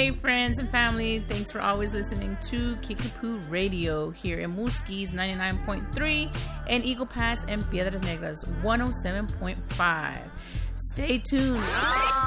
Hey, friends and family, thanks for always listening to Kickapoo Radio here in Muskie's 99.3 and Eagle Pass and Piedras Negras 107.5. Stay tuned.